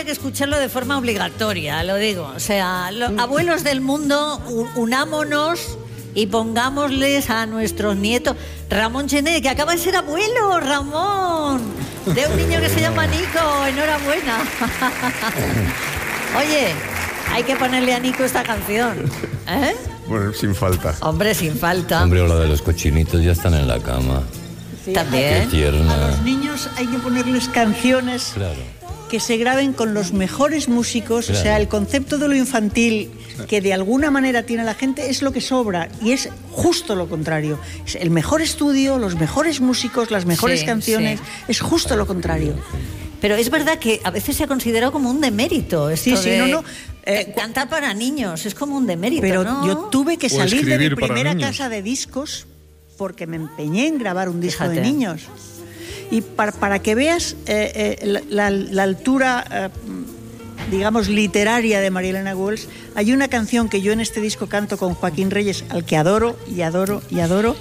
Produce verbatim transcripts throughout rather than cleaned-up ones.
habría que escucharlo de forma obligatoria, lo digo. O sea, los abuelos del mundo, unámonos y pongámosles a nuestros nietos. Ramón Gené, que acaba de ser abuelo, Ramón, de un niño que se llama Nico. Enhorabuena. Oye, hay que ponerle a Nico esta canción, ¿eh? Bueno, sin falta. Hombre, sin falta. Hombre, o la de los cochinitos ya están en la cama. Sí, también. Qué tierna. A los niños hay que ponerles canciones Claro. que se graben con los mejores músicos. Claro. O sea, el concepto de lo infantil que de alguna manera tiene la gente es lo que sobra, y es justo lo contrario. Es el mejor estudio, los mejores músicos, las mejores Sí, canciones, sí. es justo lo contrario. Pero es verdad que a veces se ha considerado como un demérito esto Sí, sí, de no, no, eh, eh, cantar para niños, es como un demérito, Pero ¿no? yo tuve que O salir de mi escribir para primera niños. casa de discos porque me empeñé en grabar un disco Fíjate. de niños. Y para, para que veas eh, eh, la, la- la altura, eh, digamos, literaria de María Elena Walsh, hay una canción que yo en este disco canto con Joaquín Reyes, al que adoro y adoro y adoro,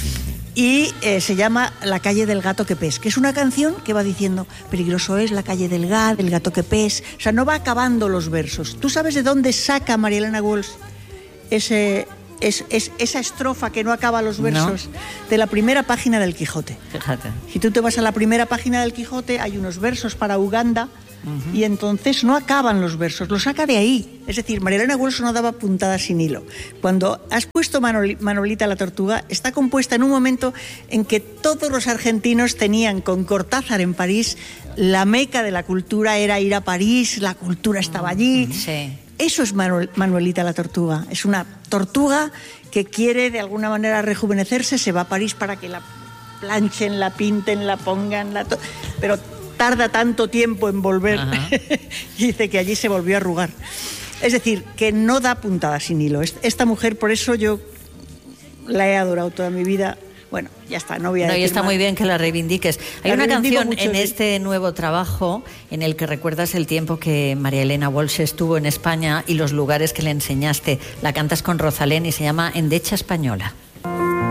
y eh, se llama La calle del gato que pes, que es una canción que va diciendo peligroso es la calle del gato, el gato que pes, o sea, no va acabando los versos. ¿Tú sabes de dónde saca María Elena Walsh ese, es, es- esa estrofa que no acaba los versos? De la primera página del Quijote. Fíjate. Si tú te vas a la primera página del Quijote, hay unos versos para Uganda, y entonces no acaban los versos, los saca de ahí. Es decir, María Elena Walsh no daba puntadas sin hilo. Cuando has puesto Manoli- Manolita la Tortuga, está compuesta en un momento en que todos los argentinos tenían con Cortázar en París, la meca de la cultura era ir a París, la cultura estaba allí. Sí. Eso es Manuel- Manuelita la Tortuga. Es una tortuga que quiere de alguna manera rejuvenecerse, se va a París para que la planchen, la pinten, la pongan, la to- pero tarda tanto tiempo en volver. Ajá. Y dice que allí se volvió a arrugar. Es decir, que no da puntada sin hilo. Est- Esta mujer, por eso yo la he adorado toda mi vida. Bueno, ya está, no voy a No, y decir está más. muy bien que la reivindiques. Hay La una reivindico canción mucho, en sí. este nuevo trabajo en el que recuerdas el tiempo que María Elena Walsh estuvo en España y los lugares que le enseñaste. La cantas con Rosalén y se llama Endecha Española.